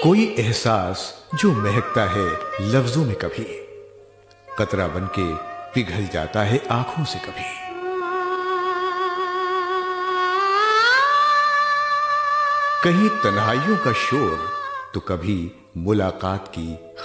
कोई एहसास जो महकता है लफ्जों में, कभी कतरा बनके पिघल जाता है आंखों से। कभी कहीं तन्हाइयों का शोर, तो कभी मुलाकात की